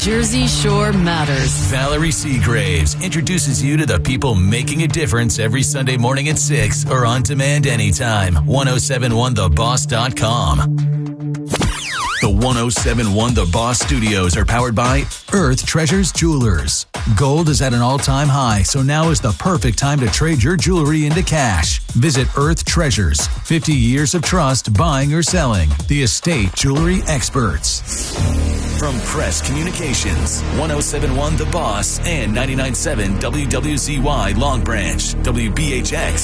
Jersey Shore Matters. Valerie Seagraves introduces you to the people making a difference every Sunday morning at 6 or on demand anytime. 1071theboss.com. The 1071 The Boss Studios are powered by Earth Treasures Jewelers. Gold is at an all-time high, so now is the perfect time to trade your jewelry into cash. Visit Earth Treasures. 50 years of trust buying or selling. The estate jewelry experts. From Press Communications, 1071 The Boss and 99.7 WWZY Long Branch, WBHX.